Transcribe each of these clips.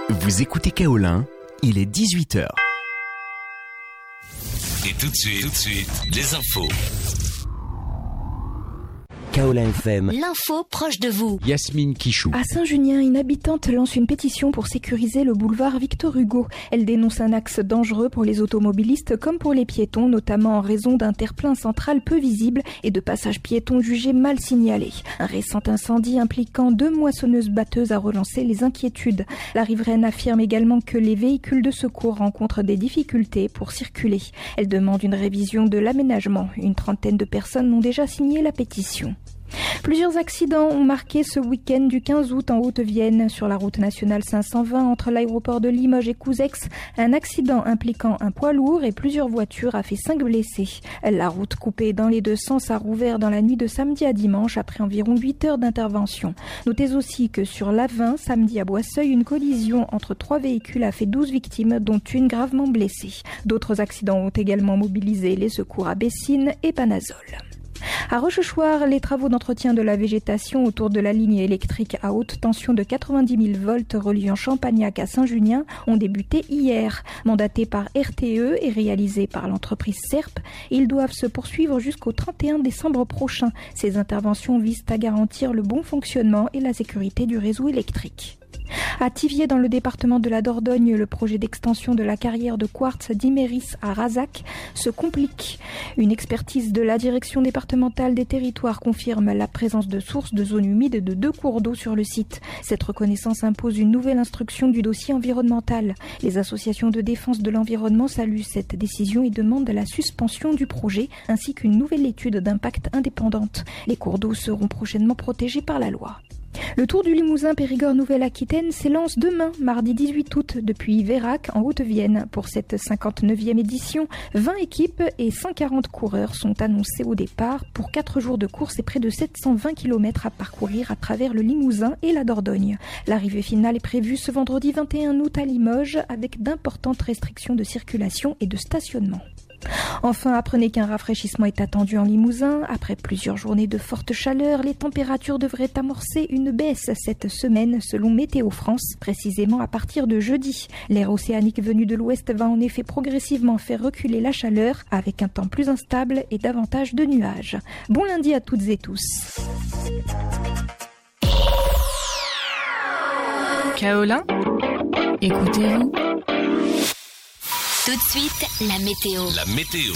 Vous écoutez Kaolin, il est 18h. Et tout de suite, les infos. Kaolin FM. L'info proche de vous. Yasmine Quichou. À Saint-Junien, une habitante lance une pétition pour sécuriser le boulevard Victor Hugo. Elle dénonce un axe dangereux pour les automobilistes comme pour les piétons, notamment en raison d'un terre-plein central peu visible et de passages piétons jugés mal signalés. Un récent incendie impliquant 2 moissonneuses-batteuses a relancé les inquiétudes. La riveraine affirme également que les véhicules de secours rencontrent des difficultés pour circuler. Elle demande une révision de l'aménagement. Une trentaine de personnes ont déjà signé la pétition. Plusieurs accidents ont marqué ce week-end du 15 août en Haute-Vienne. Sur la route nationale 520 entre l'aéroport de Limoges et Couzex, un accident impliquant un poids lourd et plusieurs voitures a fait 5 blessés. La route coupée dans les deux sens a rouvert dans la nuit de samedi à dimanche après environ 8 heures d'intervention. Notez aussi que sur l'A20, samedi à Boisseuil, une collision entre 3 véhicules a fait 12 victimes, dont une gravement blessée. D'autres accidents ont également mobilisé les secours à Bessines et Panazol. À Rochechouart, les travaux d'entretien de la végétation autour de la ligne électrique à haute tension de 90 000 volts reliant Champagnac à Saint-Junien ont débuté hier. Mandatés par RTE et réalisés par l'entreprise SERP, ils doivent se poursuivre jusqu'au 31 décembre prochain. Ces interventions visent à garantir le bon fonctionnement et la sécurité du réseau électrique. À Thiviers, dans le département de la Dordogne, le projet d'extension de la carrière de quartz d'Iméris à Razac se complique. Une expertise de la direction départementale des territoires confirme la présence de sources de zones humides de 2 cours d'eau sur le site. Cette reconnaissance impose une nouvelle instruction du dossier environnemental. Les associations de défense de l'environnement saluent cette décision et demandent la suspension du projet ainsi qu'une nouvelle étude d'impact indépendante. Les cours d'eau seront prochainement protégés par la loi. Le Tour du Limousin Périgord Nouvelle-Aquitaine s'élance demain, mardi 18 août, depuis Vérac en Haute-Vienne. Pour cette 59e édition, 20 équipes et 140 coureurs sont annoncés au départ pour 4 jours de course et près de 720 km à parcourir à travers le Limousin et la Dordogne. L'arrivée finale est prévue ce vendredi 21 août à Limoges avec d'importantes restrictions de circulation et de stationnement. Enfin, apprenez qu'un rafraîchissement est attendu en Limousin. Après plusieurs journées de forte chaleur, les températures devraient amorcer une baisse cette semaine selon Météo France, précisément à partir de jeudi. L'air océanique venu de l'ouest va en effet progressivement faire reculer la chaleur avec un temps plus instable et davantage de nuages. Bon lundi à toutes et tous. Kaolin, écoutez-vous. Tout de suite, la météo. La météo.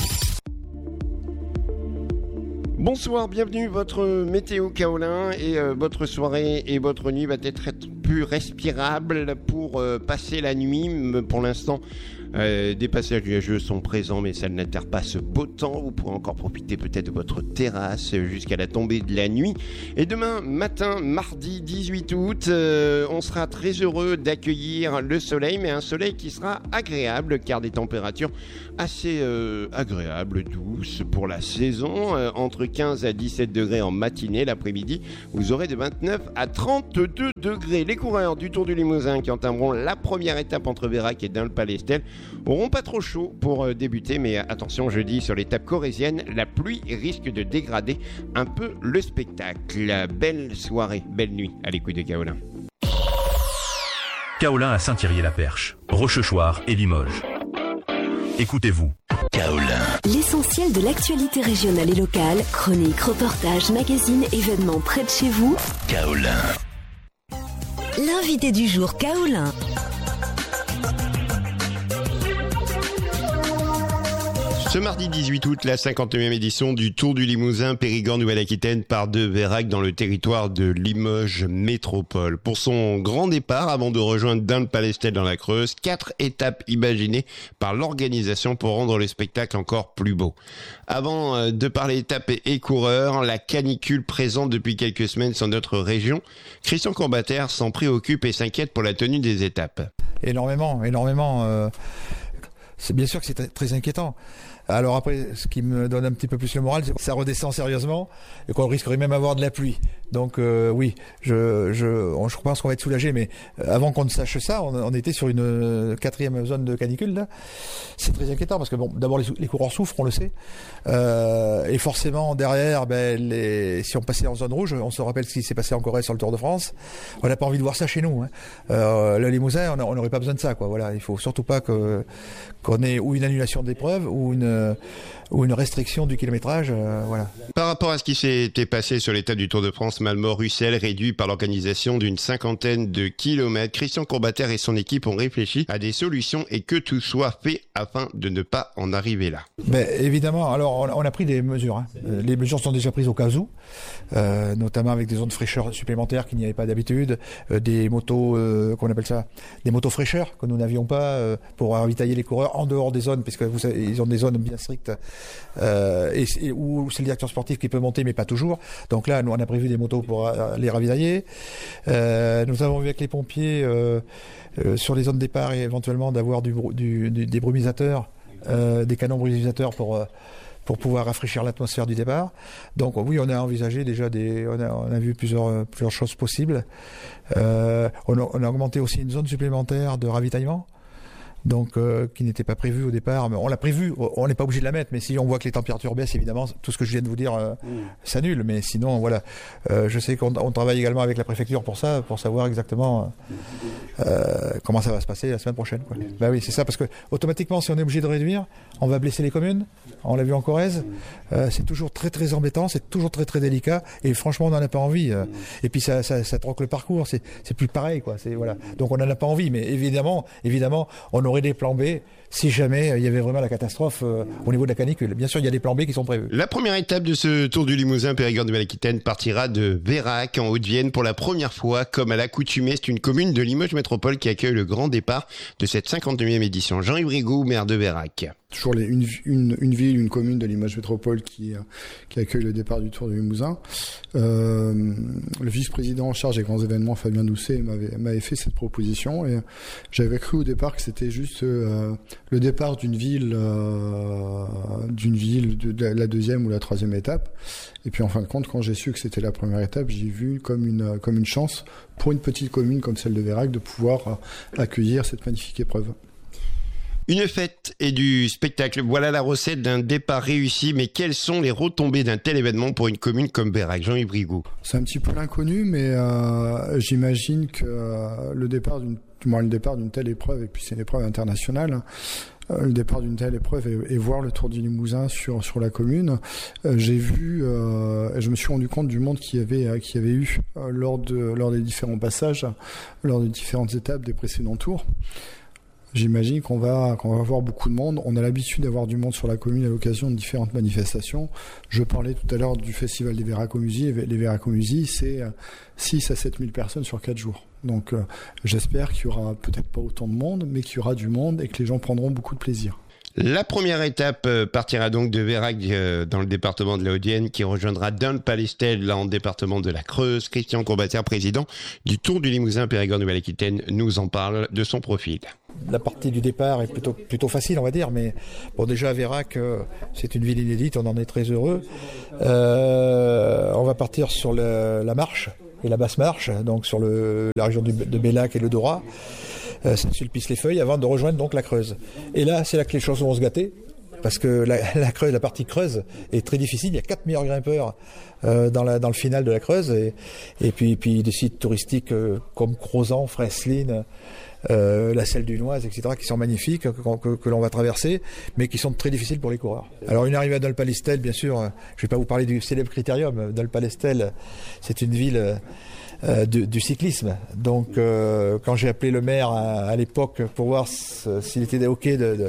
Bonsoir, bienvenue, votre météo Kaolin et votre soirée et votre nuit va être plus respirable pour passer la nuit. Pour l'instant, des passages nuageux sont présents, mais ça n'altère pas ce beau temps. Vous pourrez encore profiter peut-être de votre terrasse jusqu'à la tombée de la nuit. Et demain matin, mardi 18 août, on sera très heureux d'accueillir le soleil, mais un soleil qui sera agréable, car des températures assez agréables, douces pour la saison, entre 15 à 17 degrés en matinée. L'après-midi, vous aurez de 29 à 32 degrés. Les coureurs du Tour du Limousin qui entameront la première étape entre Vérac et Dun-le-Palestel auront pas trop chaud pour débuter, mais attention, jeudi sur l'étape corrézienne, la pluie risque de dégrader un peu le spectacle. Belle soirée, belle nuit à l'écoute de Kaolin. Kaolin à Saint-Thierry-la-Perche, Rochechouart et Limoges. Écoutez-vous. Kaolin. L'essentiel de l'actualité régionale et locale, chroniques, reportages, magazines, événements près de chez vous. Kaolin. L'invité du jour Kaolin. Ce mardi 18 août, la 59e édition du Tour du Limousin Périgord Nouvelle-Aquitaine part de Vérac dans le territoire de Limoges Métropole. Pour son grand départ, avant de rejoindre Dun-le-Palestel dans la Creuse, 4 étapes imaginées par l'organisation pour rendre le spectacle encore plus beau. Avant de parler étapes et coureurs, la canicule présente depuis quelques semaines sur notre région, Christian Courbater s'en préoccupe et s'inquiète pour la tenue des étapes. Énormément. C'est bien sûr que c'est très inquiétant. Alors après, ce qui me donne un petit peu plus le moral, c'est que ça redescend sérieusement et qu'on risquerait même d'avoir de la pluie. Donc oui, je pense qu'on va être soulagé, mais avant qu'on ne sache ça, on était sur une 4e zone de canicule là. C'est très inquiétant parce que bon, d'abord les coureurs souffrent, on le sait, et forcément derrière, si on passait en zone rouge, on se rappelle ce qui s'est passé en Corée sur le Tour de France. On n'a pas envie de voir ça chez nous. Le Limousin, on n'aurait pas besoin de ça, quoi. Voilà, il faut surtout pas qu'on ait ou une annulation d'épreuve ou une restriction du kilométrage. Voilà. Par rapport à ce qui s'était passé sur l'étape du Tour de France, Malmort-Russell, réduit par l'organisation d'une 50aine de kilomètres, Christian Courbater et son équipe ont réfléchi à des solutions et que tout soit fait afin de ne pas en arriver là. Évidemment, alors on a pris des mesures. Les mesures sont déjà prises au cas où, notamment avec des zones de fraîcheur supplémentaires qu'il n'y avait pas d'habitude, des motos, qu'on appelle ça, des motos fraîcheurs que nous n'avions pas pour ravitailler les coureurs en dehors des zones, puisque vous savez, ils ont des zones bien strictes où c'est le directeur sportif qui peut monter, mais pas toujours. Donc là, nous on a prévu des motos pour les ravitailler. Nous avons vu avec les pompiers sur les zones de départ et éventuellement d'avoir des brumisateurs, des canons brumisateurs pour pouvoir rafraîchir l'atmosphère du départ. Donc oui, on a envisagé déjà on a vu plusieurs choses possibles. On a augmenté aussi une zone supplémentaire de ravitaillement. Donc qui n'était pas prévu au départ, mais on l'a prévu, on n'est pas obligé de la mettre, mais si on voit que les températures baissent, évidemment, tout ce que je viens de vous dire s'annule, mais sinon, voilà. Je sais qu'on travaille également avec la préfecture pour ça, pour savoir exactement comment ça va se passer la semaine prochaine, quoi. Bah oui, c'est ça, parce que automatiquement, si on est obligé de réduire, on va blesser les communes, on l'a vu en Corrèze, c'est toujours très très embêtant, c'est toujours très très délicat, et franchement, on n'en a pas envie, et puis ça troque le parcours, c'est plus pareil, quoi, voilà. Donc on n'en a pas envie, mais évidemment, on aurait des plans B si jamais il y avait vraiment la catastrophe au niveau de la canicule. Bien sûr, il y a des plans B qui sont prévus. La première étape de ce Tour du Limousin Périgord-Nouvelle-Aquitaine partira de Vérac en Haute-Vienne pour la première fois. Comme à l'accoutumée, c'est une commune de Limoges Métropole qui accueille le grand départ de cette 52e édition. Jean-Yves Rigaud, maire de Vérac. Toujours une ville, une commune de Limoges Métropole qui accueille le départ du Tour du Limousin. Le vice-président en charge des grands événements, Fabien Doucet, m'avait fait cette proposition et j'avais cru au départ que c'était juste le départ d'une ville de la 2e ou la 3e étape. Et puis en fin de compte, quand j'ai su que c'était la première étape, j'ai vu comme une chance pour une petite commune comme celle de Vérac de pouvoir accueillir cette magnifique épreuve. Une fête et du spectacle, voilà la recette d'un départ réussi, mais quelles sont les retombées d'un tel événement pour une commune comme Vérac? Jean-Yves Rigaud. C'est un petit peu l'inconnu, mais j'imagine que le départ d'une telle épreuve, et puis c'est une épreuve internationale, le départ d'une telle épreuve et voir le Tour du Limousin sur la commune, j'ai vu et je me suis rendu compte du monde qu'il y avait eu lors des différents passages, lors des différentes étapes des précédents tours. J'imagine qu'on va voir beaucoup de monde. On a l'habitude d'avoir du monde sur la commune à l'occasion de différentes manifestations. Je parlais tout à l'heure du festival des Véracomusies. Les Véracomusies, c'est 6 à 7 000 personnes sur 4 jours. Donc j'espère qu'il y aura peut-être pas autant de monde, mais qu'il y aura du monde et que les gens prendront beaucoup de plaisir. La première étape partira donc de Vérac dans le département de la Haute-Vienne qui rejoindra Dun-Palestel là en département de la Creuse. Christian Courbater, président du Tour du Limousin Périgord-Nouvelle-Aquitaine, nous en parle de son profil. La partie du départ est plutôt facile, on va dire, mais bon, déjà à Vérac, c'est une ville inédite, on en est très heureux. On va partir sur la marche et la basse marche, donc sur la région de Bellac et le Dorat. Saint-Sulpice-les-Feuilles avant de rejoindre donc la Creuse. Et là, c'est là que les choses vont se gâter, parce que la partie Creuse est très difficile. Il y a 4 meilleurs grimpeurs dans le final de la Creuse, et puis des sites touristiques comme Crozan, Freslin, la Selle du Noise, etc., qui sont magnifiques, que l'on va traverser, mais qui sont très difficiles pour les coureurs. Alors une arrivée à Dun-Palestel, bien sûr, je ne vais pas vous parler du célèbre Critérium. Dun-Palestel, c'est une ville du cyclisme. Donc quand j'ai appelé le maire à l'époque pour voir s'il était OK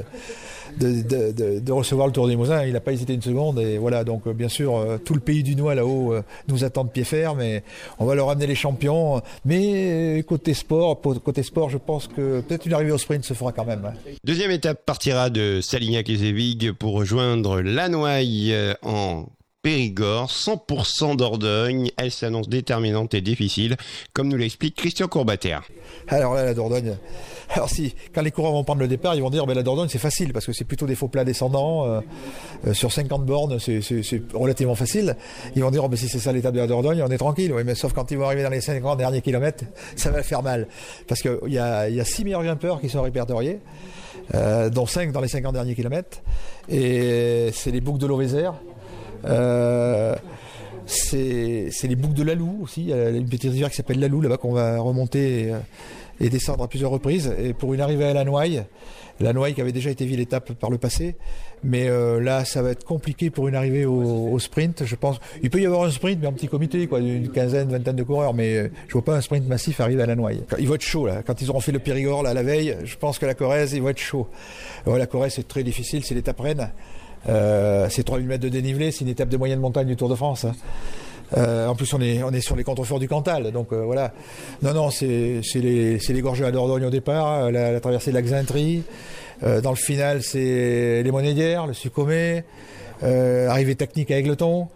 de recevoir le Tour des Limousin, il n'a pas hésité une seconde, et voilà. Donc bien sûr tout le pays du Noix là-haut nous attend de pied ferme, et on va leur amener les champions, mais côté sport je pense que peut-être une arrivée au sprint se fera quand même. Deuxième étape partira de Salignac-les-Évigues pour rejoindre Lannoy en Périgord, 100% Dordogne. Elle s'annonce déterminante et difficile, comme nous l'explique Christian Courbater. Alors là, la Dordogne. Alors quand les coureurs vont prendre le départ, ils vont dire la Dordogne c'est facile parce que c'est plutôt des faux plats descendants. Sur 50 bornes, c'est relativement facile. Ils vont dire si c'est ça l'étape de la Dordogne, on est tranquille. Oui, mais sauf quand ils vont arriver dans les 50 derniers kilomètres, ça va faire mal. Parce qu'il y a 6 meilleurs grimpeurs qui sont répertoriés, dont 5 dans les 50 derniers kilomètres. Et c'est les boucles de l'Auvézère. C'est les boucles de l'Alou aussi. Il y a une petite rivière qui s'appelle l'Alou là-bas qu'on va remonter et descendre à plusieurs reprises. Et pour une arrivée à la Noailles qui avait déjà été ville étape par le passé, mais là ça va être compliqué pour une arrivée au sprint. Je pense il peut y avoir un sprint mais en petit comité d'une vingtaine de coureurs, mais je vois pas un sprint massif arriver à la Noailles. Il va être chaud là. Quand ils auront fait le Périgord là, la veille, je pense que la Corrèze il va être chaud. La Corrèze c'est très difficile, c'est l'étape reine. C'est 3000 mètres de dénivelé, c'est une étape de moyenne montagne du Tour de France. En plus, on est sur les contreforts du Cantal, donc voilà. Non, c'est les gorges à Dordogne au départ, la traversée de la Xintrie. Dans le final, c'est les Monédières, le Sucomé, arrivée technique à Égletons.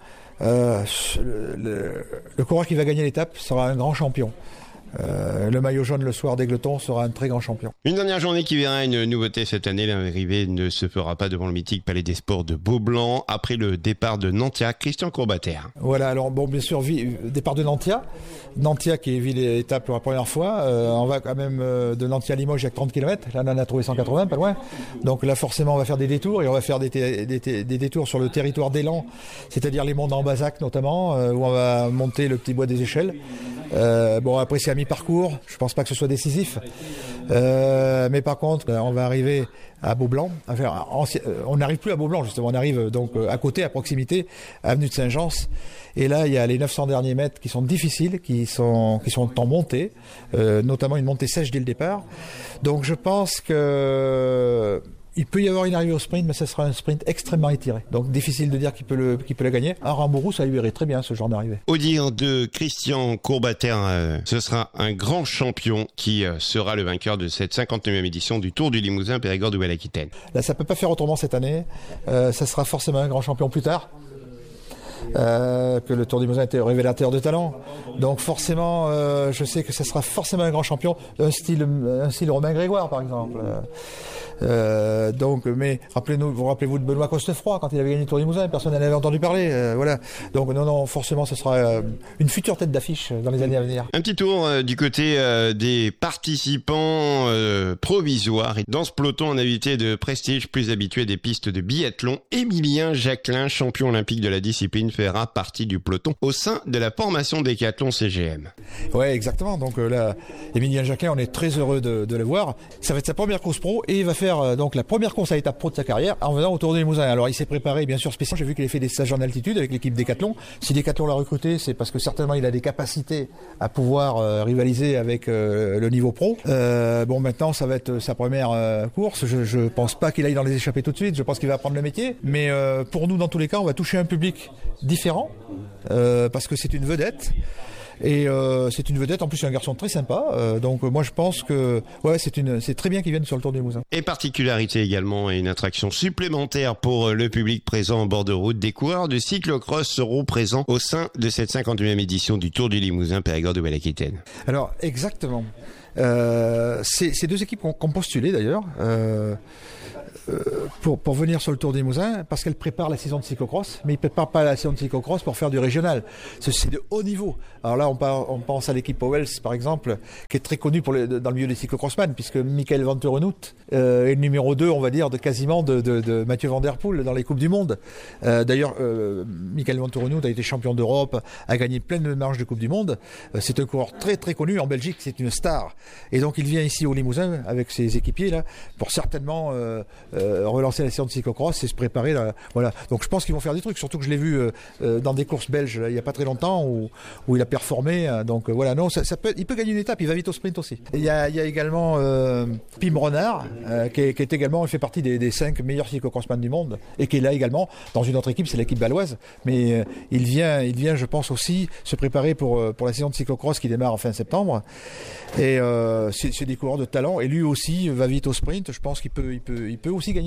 Le coureur qui va gagner l'étape sera un grand champion. Le maillot jaune le soir d'Égletons sera un très grand champion. Une dernière journée qui verra une nouveauté cette année. L'arrivée ne se fera pas devant le mythique Palais des Sports de Beaublanc après le départ de Nantia. Christian Courbater. Voilà, alors bien sûr, départ de Nantia qui est ville et étape pour la première fois. On va quand même de Nantia à Limoges avec 30 km. Là, on en a trouvé 180, pas loin. Donc là, forcément, on va faire des détours et on va faire des détours sur le territoire d'Élan, c'est-à-dire les monts d'Ambazac notamment, où on va monter le petit bois des échelles. Après c'est à mi-parcours, je pense pas que ce soit décisif, mais par contre on va arriver à Beaublanc. On n'arrive plus à Beaublanc justement, on arrive donc à côté, à proximité, avenue de Saint-Jean, et là il y a les 900 derniers mètres qui sont difficiles, qui sont en montée, notamment une montée sèche dès le départ. Donc je pense que il peut y avoir une arrivée au sprint, mais ce sera un sprint extrêmement étiré. Donc difficile de dire qui peut la gagner. Un Rambourou, ça lui irait très bien ce genre d'arrivée. Au dire de Christian Courbater, ce sera un grand champion qui sera le vainqueur de cette 59e édition du Tour du Limousin Périgord Nouvelle-Aquitaine. Là, ça peut pas faire autrement cette année. Ça sera forcément un grand champion plus tard. Que le Tour du Limousin était révélateur de talent. Donc forcément, je sais que ça sera forcément un grand champion, un style Romain Grégoire par exemple. Mais rappelez-vous de Benoît Costefroy quand il avait gagné le Tour du Limousin, personne n'en avait entendu parler. Voilà. Donc non, forcément, ce sera une future tête d'affiche dans les années à venir. Un petit tour du côté des participants provisoires. Et dans ce peloton, un invité de prestige plus habitué des pistes de biathlon, Émilien Jacquelin, champion olympique de la discipline, fera partie du peloton au sein de la formation Décathlon CGM. Ouais, exactement. Donc là, Émilien Jacquelin, on est très heureux de le voir. Ça va être sa première course pro et il va faire donc la première course à l'étape pro de sa carrière en venant au Tour du Limousin. Alors il s'est préparé bien sûr spécialement. J'ai vu qu'il a fait des stages en altitude avec l'équipe Décathlon. Si Décathlon l'a recruté, c'est parce que certainement il a des capacités à pouvoir rivaliser avec le niveau pro. Maintenant ça va être sa première course. Je pense pas qu'il aille dans les échappées tout de suite. Je pense qu'il va apprendre le métier. Mais pour nous, dans tous les cas, on va toucher un public différent parce que c'est une vedette. Et c'est une vedette, en plus c'est un garçon très sympa, donc moi je pense que c'est très bien qu'il vienne sur le Tour du Limousin. Et particularité également et une attraction supplémentaire pour le public présent en bord de route, des coureurs de cyclocross seront présents au sein de cette 51e édition du Tour du Limousin Périgord Nouvelle-Aquitaine. Alors exactement, c'est deux équipes qui ont postulé d'ailleurs pour venir sur le Tour des Limousin, parce qu'elle prépare la saison de cyclocross, mais ils ne préparent pas la saison de cyclocross pour faire du régional. C'est de haut niveau. Alors là, on pense à l'équipe Powells, par exemple, qui est très connue dans le milieu des cyclocrossman, puisque Michael Van Torenhout est le numéro 2, on va dire, de Mathieu Van Der Poel dans les Coupes du Monde. D'ailleurs, Michael Van Torenhout a été champion d'Europe, a gagné plein de marches de Coupe du Monde. C'est un coureur très très connu en Belgique, c'est une star. Et donc il vient ici au Limousin avec ses équipiers là pour certainement relancer la saison de cyclocross et se préparer là, voilà. Donc je pense qu'ils vont faire des trucs, surtout que je l'ai vu dans des courses belges là, il y a pas très longtemps où il a performé, donc voilà. Non, il peut gagner une étape, il va vite au sprint aussi. Il y a également Pim Renard qui est également, il fait partie des 5 meilleurs cyclocrossman du monde et qui est là également dans une autre équipe, c'est l'équipe baloise, mais il vient je pense aussi se préparer pour la saison de cyclocross qui démarre en fin septembre. Et c'est des coureurs de talent et lui aussi va vite au sprint, je pense qu'il peut aussi gagner une étape.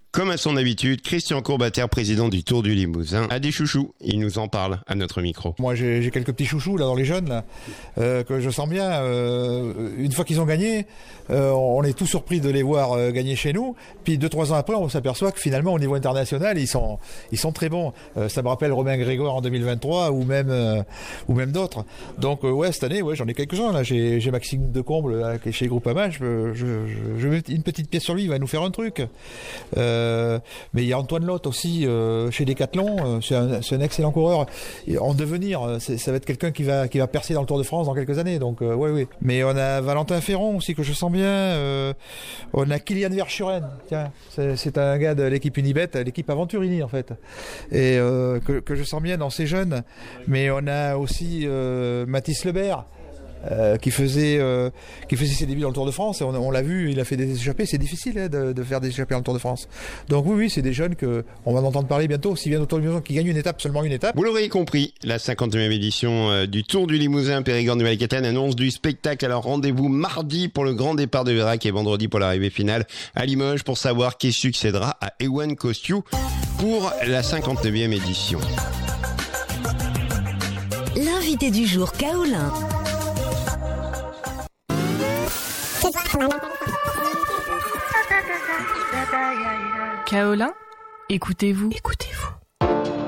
comme à son habitude, Christian Courbater, président du Tour du Limousin, a des chouchous. Il nous en parle à notre micro. Moi, j'ai quelques petits chouchous là dans les jeunes là, que je sens bien. Une fois qu'ils ont gagné, on est tout surpris de les voir gagner chez nous. Puis 2-3 ans après, on s'aperçoit que finalement, au niveau international, ils sont très bons. Ça me rappelle Romain Grégoire en 2023 ou même d'autres. Donc ouais, cette année, ouais, j'en ai quelques-uns là. J'ai Maxime Decomble là, qui est chez Groupama. Je mets une petite pièce sur lui. Il va nous faire un truc. Mais il y a Antoine Lotte aussi chez Decathlon. C'est un excellent coureur en devenir. Ça va être quelqu'un qui va percer dans le Tour de France dans quelques années. Donc ouais. Mais on a Valentin Ferron aussi que je sens bien. On a Kylian Verschuren. Tiens, c'est un gars de l'équipe Unibet, l'équipe Aventurini en fait, et que je sens bien dans ces jeunes. Mais on a aussi Mathis Lebert. Qui faisait ses débuts dans le Tour de France, et on l'a vu, il a fait des échappées. C'est difficile de faire des échappées dans le Tour de France. Donc oui, c'est des jeunes que on va en entendre parler bientôt, s'ils viennent au Tour du Limousin, qui gagnent seulement une étape. Vous l'aurez compris, la 59e édition du Tour du Limousin Périgord Nouvelle-Aquitaine annonce du spectacle. Alors rendez-vous mardi pour le grand départ de Vérac et vendredi pour l'arrivée finale à Limoges pour savoir qui succédera à Ewan Kostiou pour la 59e édition. L'invité du jour, Kaolin. Kaolin, écoutez-vous.